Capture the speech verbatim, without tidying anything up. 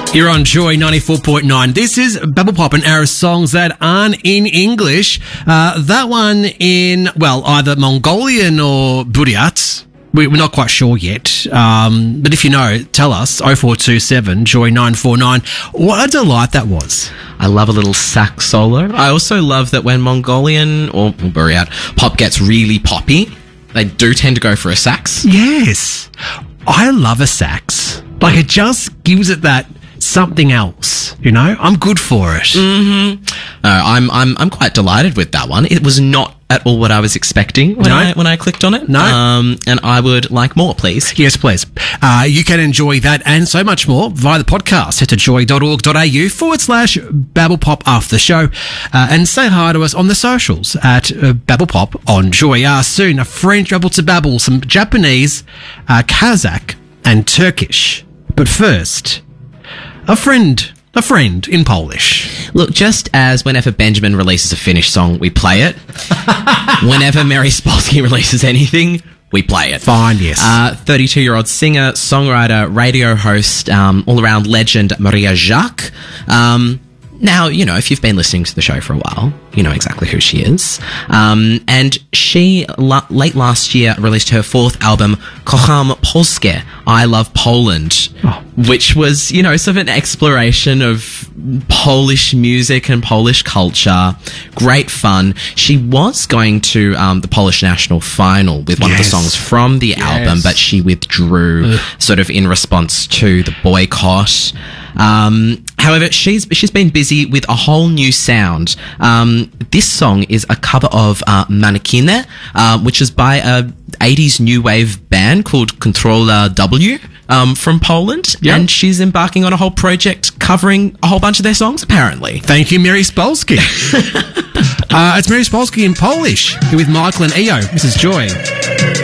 You're on Joy ninety-four point nine. This is Bubble Pop and our songs that aren't in English. Uh, that one in, well, either Mongolian or Buryat. We- We're not quite sure yet. Um, but if you know, tell us. oh four two seven, Joy nine four nine. What a delight that was. I love a little sax solo. I also love that when Mongolian or Buryat pop gets really poppy, they do tend to go for a sax. Yes. I love a sax. Like, it just gives it that something else, you know? I'm good for it. Mm-hmm. Uh, I'm I'm I'm quite delighted with that one. It was not at all what I was expecting when No. I when I clicked on it. No. Um, and I would like more, please. Yes, please. Uh, you can enjoy that and so much more via the podcast. Head to joy.org.au forward slash babblepop after the show uh, and say hi to us on the socials at uh, babblepop on Joy. Uh, soon, a French rebel to babble, some Japanese, uh, Kazakh and Turkish. But first, a friend, a friend in Polish. Look, just as whenever Benjamin releases a Finnish song, we play it. Whenever Mary Spolsky releases anything, we play it. Fine, yes. Uh, thirty-two-year-old singer, songwriter, radio host, um, all-around legend, Maria Jacques. Um, now, you know, if you've been listening to the show for a while, you know exactly who she is. Um, and she, la- late last year, released her fourth album, Kocham Polskie, I Love Poland, Oh. which was, you know, sort of an exploration of Polish music and Polish culture. Great fun. She was going to um, the Polish national final with one of the Yes. songs from the album, but she withdrew sort of in response to the boycott. Um, however, she's she's been busy with a whole new sound. Um, this song is a cover of uh, Manekine, uh, which is by a eighties new wave band called Controller W um, from Poland. Yep. And she's embarking on a whole project covering a whole bunch of their songs, apparently. Thank you, Mary Spolsky. uh, it's Mary Spolsky in Polish with Michael and E O. This is Joy.